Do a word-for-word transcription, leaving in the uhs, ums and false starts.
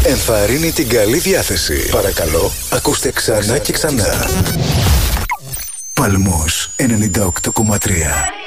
ενθαρρύνει την καλή διάθεση. Παρακαλώ, ακούστε ξανά και ξανά. Παλμός ενενήντα οκτώ κόμμα τρία.